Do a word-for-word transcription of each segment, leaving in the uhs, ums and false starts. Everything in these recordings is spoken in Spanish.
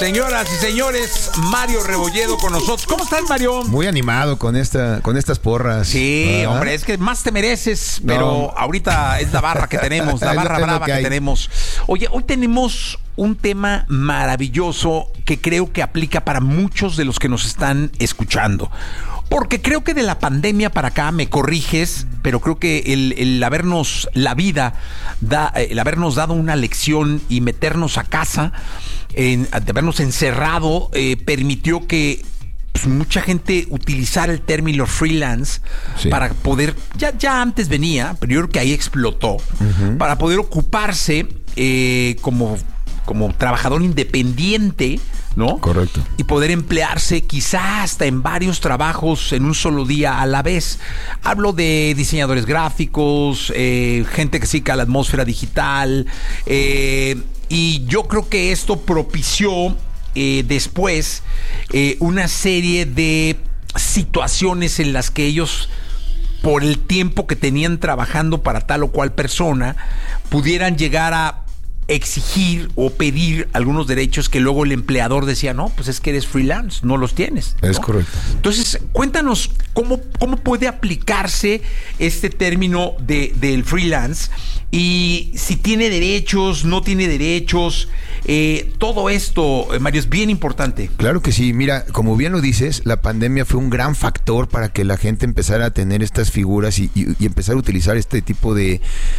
Señoras y señores, Mario Rebolledo con nosotros. ¿Cómo estás, Mario? Muy animado con esta, con estas porras. Sí, ¿ah? Hombre, es que más te mereces, pero no. Ahorita es la barra que tenemos, la barra lo, brava que, que tenemos. Oye, hoy tenemos un tema maravilloso que creo que aplica para muchos de los que nos están escuchando. Porque creo que de la pandemia para acá, me corriges, pero creo que el, el habernos, la vida, da, el habernos dado una lección y meternos a casa, en, de habernos encerrado, eh, permitió que pues, mucha gente utilizara el término freelance sí. para poder, ya, ya antes venía, pero yo creo que ahí explotó, uh-huh. para poder ocuparse eh, como... como trabajador independiente, ¿no? Correcto. Y poder emplearse quizás hasta en varios trabajos en un solo día a la vez. Hablo de diseñadores gráficos, eh, gente que sigue a la atmósfera digital, eh, y yo creo que esto propició eh, después eh, una serie de situaciones en las que ellos, por el tiempo que tenían trabajando para tal o cual persona, pudieran llegar a exigir o pedir algunos derechos que luego el empleador decía, no, pues es que eres freelance, no los tienes, ¿no? Es correcto. Entonces, cuéntanos cómo, cómo puede aplicarse este término de, del freelance y si tiene derechos, no tiene derechos, eh, todo esto, Mario, es bien importante. Claro que sí, mira, como bien lo dices, la pandemia fue un gran factor para que la gente empezara a tener estas figuras y, y, y empezar a utilizar este tipo de,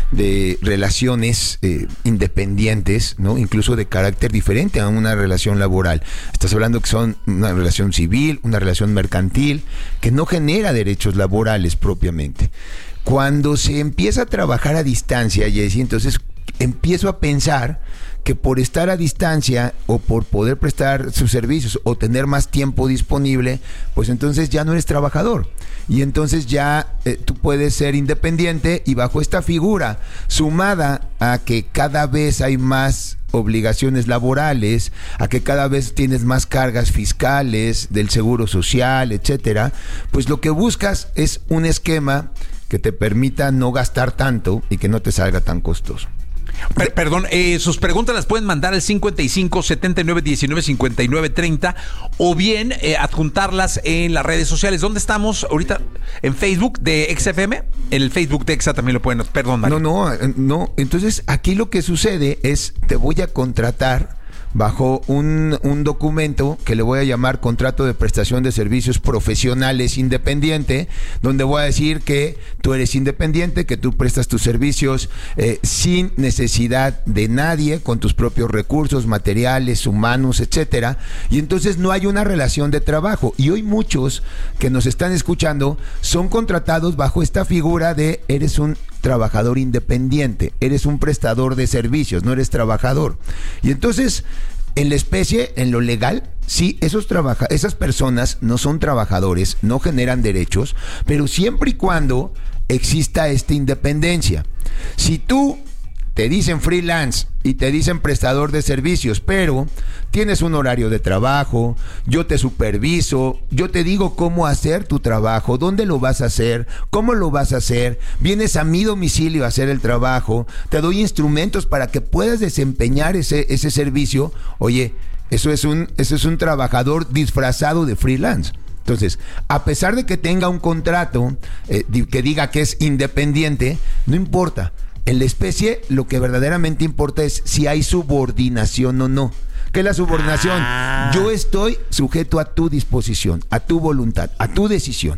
de relaciones eh, independientes, ¿no? Incluso de carácter diferente a una relación laboral. Estás hablando que son una relación civil, una relación mercantil, que no genera derechos laborales propiamente. Cuando se empieza a trabajar a distancia, Jessy, entonces empiezo a pensar que por estar a distancia o por poder prestar sus servicios o tener más tiempo disponible, pues entonces ya no eres trabajador. Y entonces ya eh, tú puedes ser independiente y bajo esta figura, sumada a que cada vez hay más obligaciones laborales, a que cada vez tienes más cargas fiscales del seguro social, etcétera, pues lo que buscas es un esquema que te permita no gastar tanto y que no te salga tan costoso. Per- perdón, eh, sus preguntas las pueden mandar al cincuenta y cinco, setenta y nueve, diecinueve, cincuenta y nueve, treinta o bien eh, adjuntarlas en las redes sociales. ¿Dónde estamos ahorita? ¿En Facebook de X F M? En el Facebook de Exa también lo pueden... Perdón, Mario. No, no, no. Entonces aquí lo que sucede es, te voy a contratar bajo un, un documento que le voy a llamar contrato de prestación de servicios profesionales independiente, donde voy a decir que tú eres independiente, que tú prestas tus servicios eh, sin necesidad de nadie, con tus propios recursos materiales, humanos, etcétera, y entonces no hay una relación de trabajo. Y hoy muchos que nos están escuchando son contratados bajo esta figura de eres un trabajador independiente, eres un prestador de servicios, no eres trabajador. Y entonces, en la especie, en lo legal, sí, esos trabaja- esas personas no son trabajadores, no generan derechos, pero siempre y cuando exista esta independencia. Si tú te dicen freelance y te dicen prestador de servicios, pero tienes un horario de trabajo, yo te superviso, yo te digo cómo hacer tu trabajo, dónde lo vas a hacer, cómo lo vas a hacer, vienes a mi domicilio a hacer el trabajo, te doy instrumentos para que puedas desempeñar ese, ese servicio. Oye, eso es un, eso es un trabajador disfrazado de freelance. Entonces, a pesar de que tenga un contrato eh, que diga que es independiente, no importa. En la especie, lo que verdaderamente importa es si hay subordinación o no. ¿Qué es la subordinación? Ah. Yo estoy sujeto a tu disposición, a tu voluntad, a tu decisión.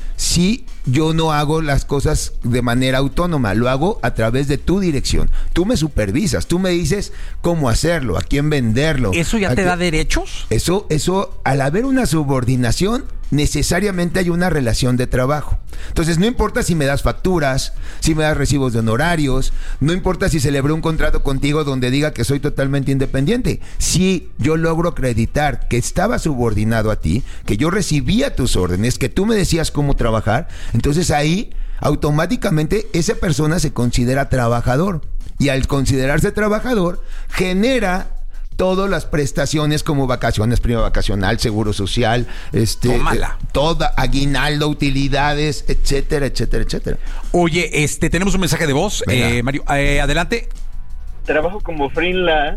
Si yo no hago las cosas de manera autónoma, lo hago a través de tu dirección. Tú me supervisas, tú me dices cómo hacerlo, a quién venderlo. ¿Eso ya te quién... da derechos? Eso, eso, al haber una subordinación, necesariamente hay una relación de trabajo. Entonces no importa si me das facturas, si me das recibos de honorarios, no importa si celebré un contrato contigo donde diga que soy totalmente independiente. Si yo logro acreditar que estaba subordinado a ti, que yo recibía tus órdenes, que tú me decías cómo trabajar, entonces ahí automáticamente esa persona se considera trabajador. Y al considerarse trabajador, genera todas las prestaciones como vacaciones, prima vacacional, seguro social, este, eh, toda, aguinaldo, utilidades, etcétera, etcétera, etcétera. Oye, este, tenemos un mensaje de voz, eh, Mario, eh, adelante. Trabajo como freelance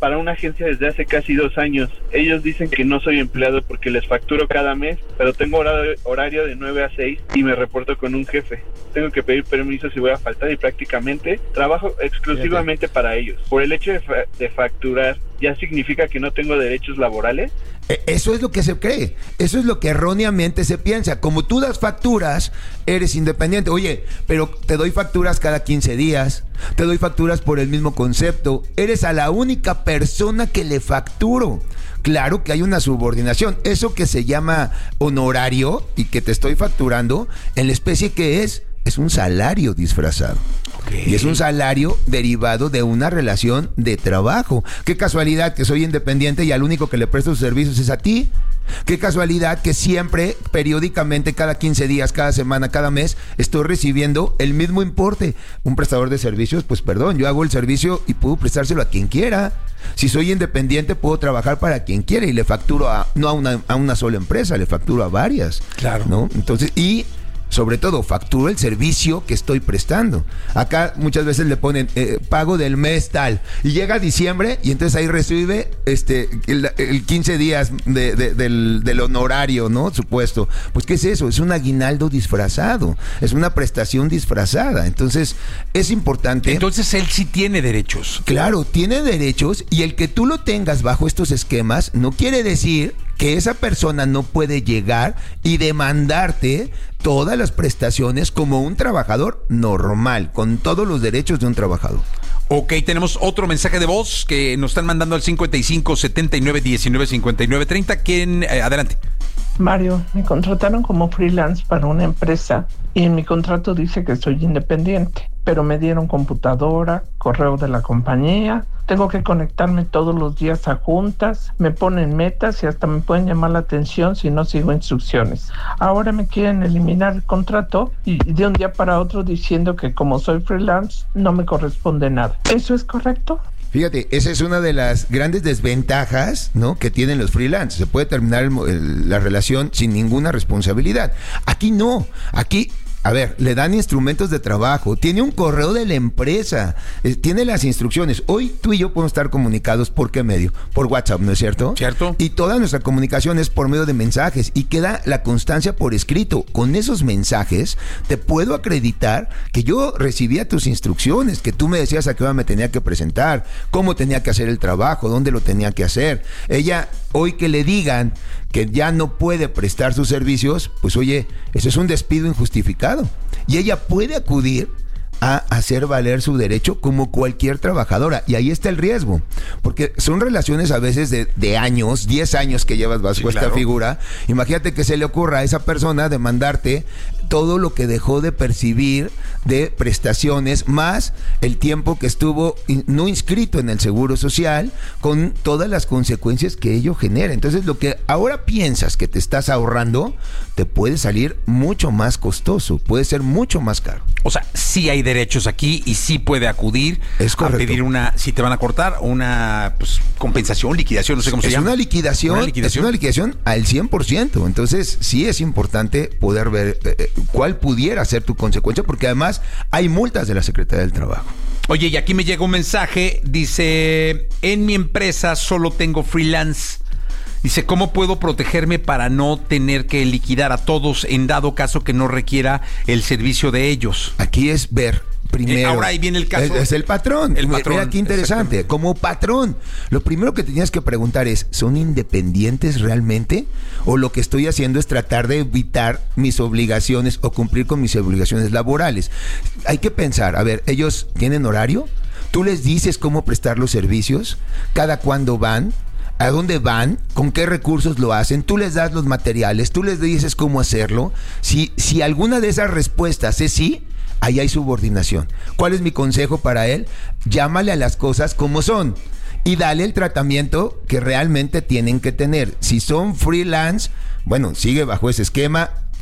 para una agencia desde hace casi dos años. Ellos dicen que no soy empleado porque les facturo cada mes, pero tengo horario, horario de nueve a seis y me reporto con un jefe. Tengo que pedir permiso si voy a faltar y prácticamente trabajo exclusivamente para ellos. Por el hecho de, fa- de facturar, ¿ya significa que no tengo derechos laborales? Eso es lo que se cree, eso es lo que erróneamente se piensa. Como tú das facturas, eres independiente. Oye, pero te doy facturas cada quince días, te doy facturas por el mismo concepto. Eres a la única persona que le facturo. Claro que hay una subordinación. Eso que se llama honorario y que te estoy facturando, en la especie que es, es un salario disfrazado. Okay. Y es un salario derivado de una relación de trabajo. Qué casualidad que soy independiente y al único que le presto sus servicios es a ti. Qué casualidad que siempre, periódicamente, cada quince días, cada semana, cada mes, estoy recibiendo el mismo importe. Un prestador de servicios, pues perdón, yo hago el servicio y puedo prestárselo a quien quiera. Si soy independiente, puedo trabajar para quien quiera y le facturo a, no a una, a una sola empresa, le facturo a varias. Claro. ¿No? Entonces, y sobre todo, facturo el servicio que estoy prestando. Acá muchas veces le ponen eh, pago del mes tal. Y llega diciembre y entonces ahí recibe este el, el quince días de, de, del, del honorario, ¿no? Supuesto. Pues, ¿qué es eso? Es un aguinaldo disfrazado. Es una prestación disfrazada. Entonces, es importante. Entonces, él sí tiene derechos. Claro, tiene derechos. Y el que tú lo tengas bajo estos esquemas no quiere decir que esa persona no puede llegar y demandarte todas las prestaciones como un trabajador normal, con todos los derechos de un trabajador. Ok, tenemos otro mensaje de voz que nos están mandando al cincuenta y cinco, setenta y nueve, diecinueve, cincuenta y nueve, treinta. ¿Quién? Eh, adelante. Mario, me contrataron como freelance para una empresa y en mi contrato dice que soy independiente, pero me dieron computadora, correo de la compañía, tengo que conectarme todos los días a juntas, me ponen metas y hasta me pueden llamar la atención si no sigo instrucciones. Ahora me quieren eliminar el contrato y de un día para otro diciendo que como soy freelance no me corresponde nada. ¿Eso es correcto? Fíjate, esa es una de las grandes desventajas, ¿no?, que tienen los freelancers. Se puede terminar el, el, la relación sin ninguna responsabilidad. Aquí no, aquí... A ver, le dan instrumentos de trabajo, tiene un correo de la empresa, eh, tiene las instrucciones. Hoy tú y yo podemos estar comunicados, ¿por qué medio? Por WhatsApp, ¿no es cierto? Cierto. Y toda nuestra comunicación es por medio de mensajes y queda la constancia por escrito. Con esos mensajes te puedo acreditar que yo recibía tus instrucciones, que tú me decías a qué hora me tenía que presentar, cómo tenía que hacer el trabajo, dónde lo tenía que hacer. Ella, hoy que le digan que ya no puede prestar sus servicios, pues oye, eso es un despido injustificado. Y ella puede acudir a hacer valer su derecho como cualquier trabajadora. Y ahí está el riesgo, porque son relaciones a veces de, de años, diez años que llevas bajo sí, esta claro. figura. Imagínate que se le ocurra a esa persona demandarte todo lo que dejó de percibir de prestaciones, más el tiempo que estuvo in, no inscrito en el Seguro Social, con todas las consecuencias que ello genera. Entonces, lo que ahora piensas que te estás ahorrando, te puede salir mucho más costoso, puede ser mucho más caro. O sea, sí hay derechos aquí y sí puede acudir es a pedir una, si te van a cortar, una pues, compensación, liquidación, no sé cómo se es llama. Una liquidación, una liquidación. Es una liquidación al cien por ciento. Entonces, sí es importante poder ver eh, cuál pudiera ser tu consecuencia, porque además hay multas de la Secretaría del Trabajo. Oye, y aquí me llega un mensaje, dice, en mi empresa solo tengo freelance. Dice, ¿cómo puedo protegerme para no tener que liquidar a todos en dado caso que no requiera el servicio de ellos? Aquí es ver primero. Eh, ahora ahí viene el caso. Es, es el patrón. El patrón. Mira qué interesante. Como patrón, lo primero que tenías que preguntar es, ¿son independientes realmente? ¿O lo que estoy haciendo es tratar de evitar mis obligaciones o cumplir con mis obligaciones laborales? Hay que pensar, a ver, ¿ellos tienen horario? ¿Tú les dices cómo prestar los servicios? ¿Cada cuándo van? ¿A dónde van? ¿Con qué recursos lo hacen? Tú les das los materiales, tú les dices cómo hacerlo. Si, si alguna de esas respuestas es sí, ahí hay subordinación. ¿Cuál es mi consejo para él? Llámale a las cosas como son y dale el tratamiento que realmente tienen que tener. Si son freelance, bueno, sigue bajo ese esquema.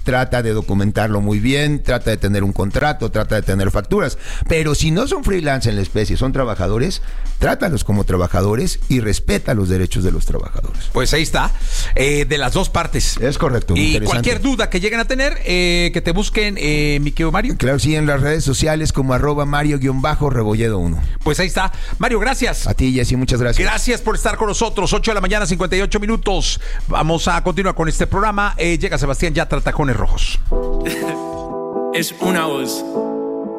trata de documentarlo muy bien, trata de tener un contrato, trata de tener facturas. Pero si no son freelance en la especie, son trabajadores, trátalos como trabajadores y respeta los derechos de los trabajadores. Pues ahí está, eh, de las dos partes. Es correcto. Y cualquier duda que lleguen a tener, eh, que te busquen, eh, mi querido Mario. Claro, sí, en las redes sociales como arroba Mario-Rebolledo uno. Pues ahí está. Mario, gracias. A ti, Jessy, muchas gracias. Gracias por estar con nosotros. ocho de la mañana, cincuenta y ocho minutos. Vamos a continuar con este programa. Eh, llega Sebastián Yatra, Tacones Rojos. Es una voz.